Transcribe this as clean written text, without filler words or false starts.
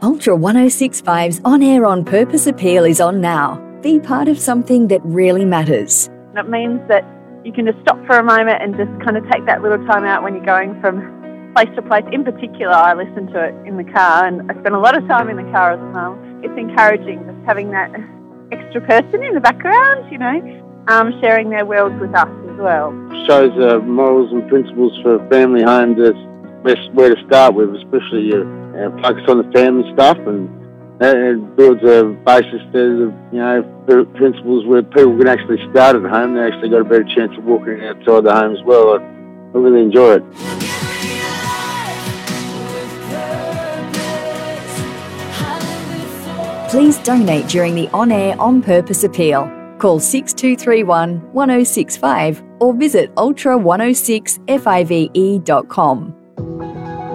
Ultra 1065's On Air On Purpose appeal is on now. Be part of something that really matters. It means that you can just stop for a moment and just kind of take that little time out when you're going from place to place. In particular, I listen to it in the car, and I spend a lot of time in the car as well. It's encouraging just having that extra person in the background, sharing their worlds with us as well. Shows morals and principles for family home, just where to start with, especially focus on the family stuff, and it builds a basis to, principles where people can actually start at home. They actually got a better chance of walking outside the home as well. I really enjoy it. Please donate during the On Air On Purpose appeal. Call 6231 1065 or visit ultra106five.com.